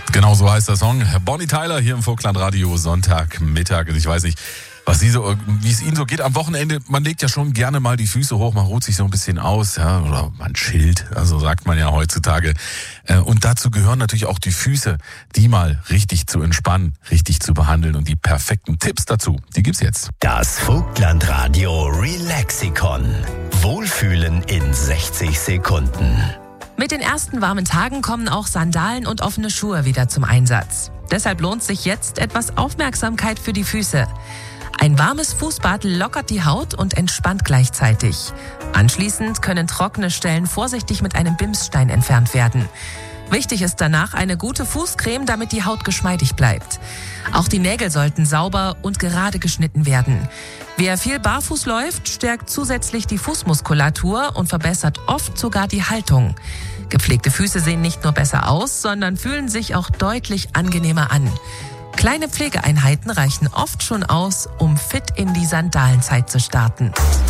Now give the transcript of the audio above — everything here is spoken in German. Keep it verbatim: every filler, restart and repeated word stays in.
Genau so heißt der Song. Bonnie Tyler hier im Vogtland-Radio, Sonntagmittag. Und ich weiß nicht, was sie so, wie es Ihnen so geht am Wochenende. Man legt ja schon gerne mal die Füße hoch, man ruht sich so ein bisschen aus, ja, oder man chillt, also sagt man ja heutzutage. Und dazu gehören natürlich auch die Füße, die mal richtig zu entspannen, richtig zu behandeln. Und die perfekten Tipps dazu, die gibt's jetzt. Das Vogtland-Radio Relaxikon. Wohlfühlen in sechzig Sekunden. Mit den ersten warmen Tagen kommen auch Sandalen und offene Schuhe wieder zum Einsatz. Deshalb lohnt sich jetzt etwas Aufmerksamkeit für die Füße. Ein warmes Fußbad lockert die Haut und entspannt gleichzeitig. Anschließend können trockene Stellen vorsichtig mit einem Bimsstein entfernt werden. Wichtig ist danach eine gute Fußcreme, damit die Haut geschmeidig bleibt. Auch die Nägel sollten sauber und gerade geschnitten werden. Wer viel barfuß läuft, stärkt zusätzlich die Fußmuskulatur und verbessert oft sogar die Haltung. Gepflegte Füße sehen nicht nur besser aus, sondern fühlen sich auch deutlich angenehmer an. Kleine Pflegeeinheiten reichen oft schon aus, um fit in die Sandalenzeit zu starten.